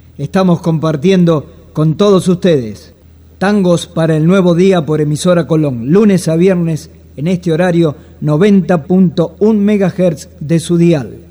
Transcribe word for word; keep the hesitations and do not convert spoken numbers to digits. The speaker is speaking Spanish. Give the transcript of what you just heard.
estamos compartiendo con todos ustedes. Tangos para el nuevo día por Emisora Colón, lunes a viernes en este horario noventa punto uno megahertz de su dial.